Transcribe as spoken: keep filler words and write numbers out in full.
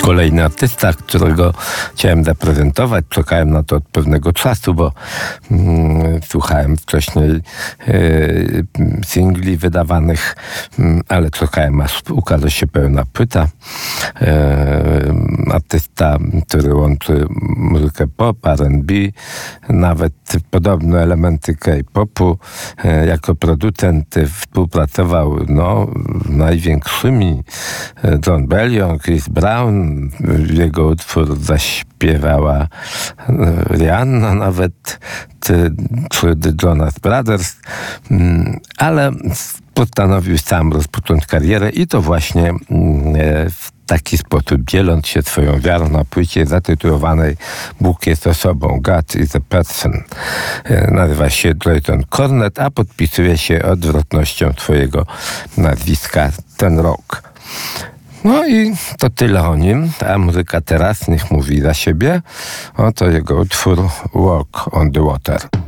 Kolejny artysta, którego chciałem zaprezentować. Czekałem na to od pewnego czasu, bo mm, słuchałem wcześniej y, singli wydawanych, y, ale czekałem, aż ukaże się pełna płyta. Y, artysta, który łączy muzykę pop, R and B, nawet podobne elementy K-popu. Y, jako producent współpracował no, z największymi: Jon Bellion, Chris Brown. Jego utwór zaśpiewała Rihanna nawet, czy, czy The Jonas Brothers, ale postanowił sam rozpocząć karierę i to właśnie w taki sposób, dzieląc się swoją wiarą na płycie zatytułowanej Bóg jest osobą, God is a person. Nazywa się Drayton Cornett, a podpisuje się odwrotnością swojego nazwiska ten rok. No i to tyle o nim. A muzyka teraz niech mówi za siebie. Oto jego utwór Walk on the Water.